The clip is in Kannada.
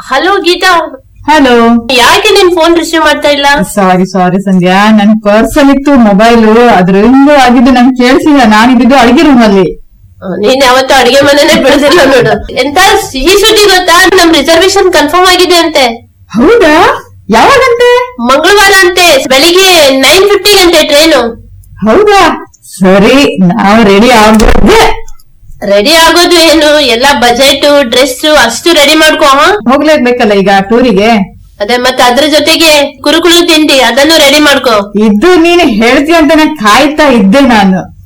ಹಲೋ ಗೀತಾ. ಹಲೋ. ಯಾಕೆ ನಿನ್ ಫೋನ್ ರಿಸೀವ್ ಮಾಡ್ತಾ ಇಲ್ಲ? ಸಾರಿ ಸಂಧ್ಯಾ, ನನ್ ಪರ್ಸಲ್ ಇತ್ತು ಮೊಬೈಲ್, ಅದ್ರಿಂದ ಆಗಿದ್ದು ನಂಗೆ ಕೇಳಿಸಿಲ್ಲ. ನಾನಿದ್ದು ಅಡಿಗೆ ರೂಮ್ ಅಲ್ಲಿ. ನೀನ್ ಯಾವತ್ತೂ ಅಡಿಗೆ ಮನೆನೇ ಬಿಡುದಿಲ್ಲ ನೋಡು. ಎಂತ ಸಿಹಿ ಸುದ್ದಿ ಗೊತ್ತಾ? ನಮ್ ರಿಸರ್ವೇಶನ್ ಕನ್ಫರ್ಮ್ ಆಗಿದೆ ಅಂತೆ. ಹೌದಾ? ಯಾವಾಗಂತೆ? ಮಂಗಳವಾರ ಅಂತೆ, ಬೆಳಿಗ್ಗೆ 9:50 ಅಂತೆ ಟ್ರೈನು. ಹೌದಾ? ಸರಿ, ನಾವು ರೆಡಿ ಆಗೋದೇ. ರೆಡಿ ಆಗೋದು ಏನು, ಎಲ್ಲ ಬಜೆಟ್ ಡ್ರೆಸ್ ಅಷ್ಟು ರೆಡಿ ಮಾಡ್ಕೋ. ಹೋಗ್ಲೇಬೇಕಲ್ಲ ಈಗ ಟೂರಿಗೆ. ಅದೇ, ಮತ್ತೆ ಅದ್ರ ಜೊತೆಗೆ ಕುರುಕುಲು ತಿಂಡಿ ಅದನ್ನು ರೆಡಿ ಮಾಡ್ಕೋ. ಇದು ನೀನು ಹೇಳ್ತೀಯ ಅಂತ ಕಾಯ್ತಾ ಇದ್ದೆ ನಾನು.